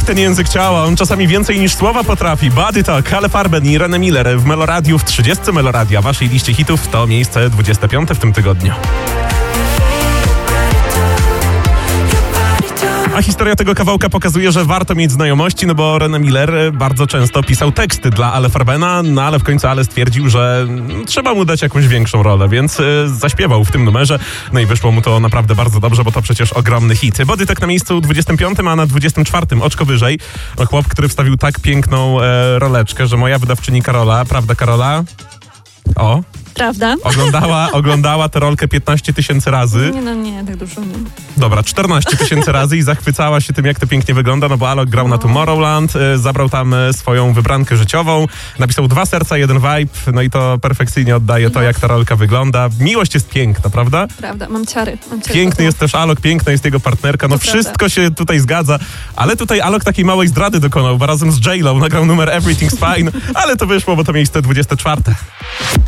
ten język ciała, on czasami więcej niż słowa potrafi. Body Talk, Ale Farben i René Miller w Meloradiu w 30 Meloradia. Waszej liście hitów to miejsce 25 w tym tygodniu. A historia tego kawałka pokazuje, że warto mieć znajomości, no bo René Miller bardzo często pisał teksty dla Ale Farbena, no ale w końcu Ale stwierdził, że trzeba mu dać jakąś większą rolę, więc zaśpiewał w tym numerze, no i wyszło mu to naprawdę bardzo dobrze, bo to przecież ogromny hit. Body tak na miejscu 25, a na 24 oczko wyżej. No, chłop, który wstawił tak piękną roleczkę, że moja wydawczyni Karola, prawda Karola? O. Prawda? Oglądała tę rolkę 15 000 razy. Nie, tak dużo nie. Dobra, 14 000 razy i zachwycała się tym, jak to pięknie wygląda, no bo Alok grał na Tomorrowland, zabrał tam swoją wybrankę życiową, napisał 2 serca, 1 vibe, no i to perfekcyjnie oddaje to, jak ta rolka wygląda. Miłość jest piękna, prawda? Prawda, mam ciary. Piękny jest też Alok, piękna jest jego partnerka, no to wszystko prawda. Się tutaj zgadza, ale tutaj Alok takiej małej zdrady dokonał, bo razem z J-Lo nagrał numer Everything's Fine, ale to wyszło, bo to miejsce 24.